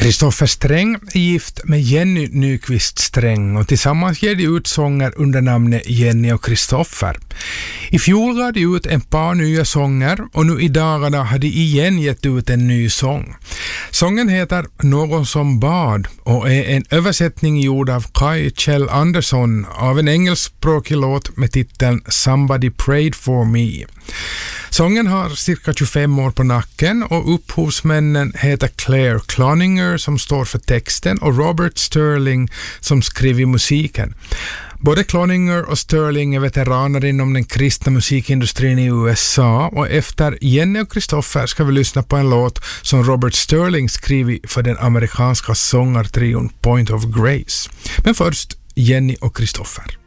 Kristoffer Sträng är gift med Jenny Nyqvist Sträng och tillsammans ger de ut sånger under namnet Jenny och Kristoffer. I fjol gav de ut ett par nya sånger och nu i dagarna har de igen gett ut en ny sång. Sången heter Någon som bad och är en översättning gjord av Kai Kjell Andersson av en engelskspråkig låt med titeln Somebody Prayed for Me. Sången har cirka 25 år på nacken och upphovsmännen heter Claire Cloninger som står för texten och Robert Sterling som skriver musiken. Både Cloninger och Sterling är veteraner inom den kristna musikindustrin i USA och efter Jenny och Kristoffer ska vi lyssna på en låt som Robert Sterling skrivit för den amerikanska sångartrion Point of Grace. Men först Jenny och Kristoffer.